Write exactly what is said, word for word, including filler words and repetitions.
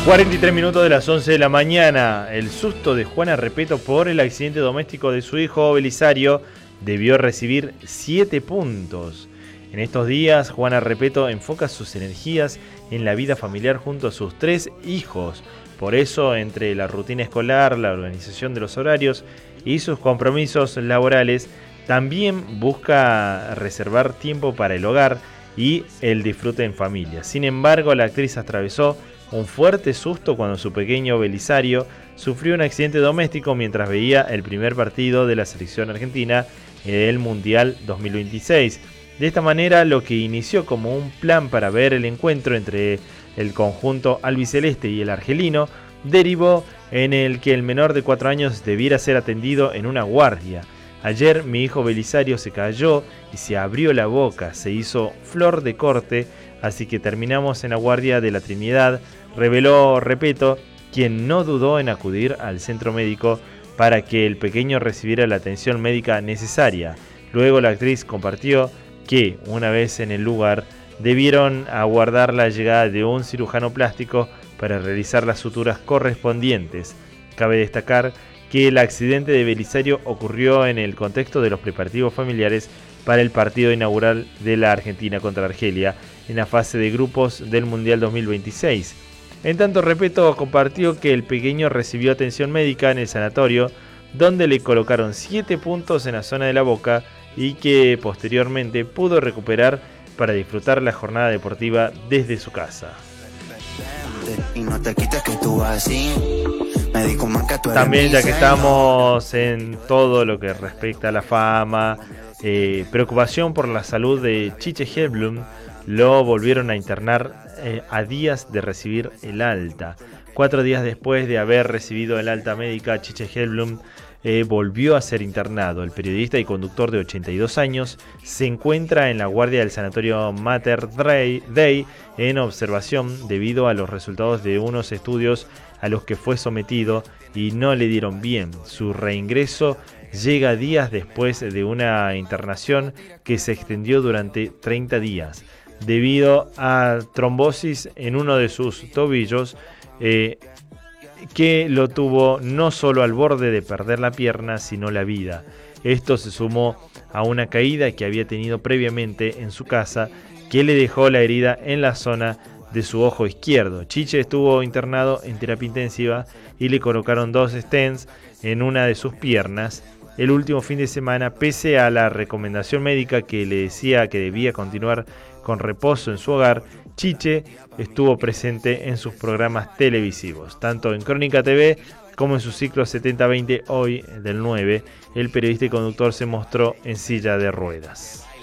cuarenta y tres minutos de las once de la mañana. El susto de Juana Repetto por el accidente doméstico de su hijo Belisario debió recibir siete puntos. En estos días, Juana Repetto enfoca sus energías en la vida familiar junto a sus tres hijos. Por eso, entre la rutina escolar, la organización de los horarios y sus compromisos laborales, también busca reservar tiempo para el hogar y el disfrute en familia. Sin embargo, la actriz atravesó un fuerte susto cuando su pequeño Belisario sufrió un accidente doméstico mientras veía el primer partido de la selección argentina en el Mundial dos mil veintiséis. De esta manera, lo que inició como un plan para ver el encuentro entre el conjunto albiceleste y el argelino derivó en el que el menor de cuatro años debiera ser atendido en una guardia. Ayer mi hijo Belisario se cayó y se abrió la boca, se hizo flor de corte, así que terminamos en la guardia de la Trinidad, reveló Repetto, quien no dudó en acudir al centro médico para que el pequeño recibiera la atención médica necesaria. Luego la actriz compartió que, una vez en el lugar, debieron aguardar la llegada de un cirujano plástico para realizar las suturas correspondientes. Cabe destacar que el accidente de Belisario ocurrió en el contexto de los preparativos familiares para el partido inaugural de la Argentina contra Argelia en la fase de grupos del Mundial dos mil veintiséis. En tanto, Repetto compartió que el pequeño recibió atención médica en el sanatorio, donde le colocaron siete puntos en la zona de la boca y que posteriormente pudo recuperar para disfrutar la jornada deportiva desde su casa. También, ya que estamos en todo lo que respecta a la fama, eh, preocupación por la salud de Chiche Hellblum, lo volvieron a internar eh, a días de recibir el alta. Cuatro días después de haber recibido el alta médica, Chiche Hellblum eh, volvió a ser internado. El periodista y conductor de ochenta y dos años se encuentra en la guardia del sanatorio Mater Dei en observación debido a los resultados de unos estudios a los que fue sometido y no le dieron bien. Su reingreso llega días después de una internación que se extendió durante treinta días. Debido a trombosis en uno de sus tobillos, eh, que lo tuvo no solo al borde de perder la pierna, sino la vida. Esto se sumó a una caída que había tenido previamente en su casa, que le dejó la herida en la zona de su ojo izquierdo. Chiche estuvo internado en terapia intensiva y le colocaron dos stents en una de sus piernas el último fin de semana, pese a la recomendación médica que le decía que debía continuar con reposo en su hogar. Chiche estuvo presente en sus programas televisivos, tanto en Crónica T V como en su ciclo setenta veinte Hoy del nueve. El periodista y conductor se mostró en silla de ruedas.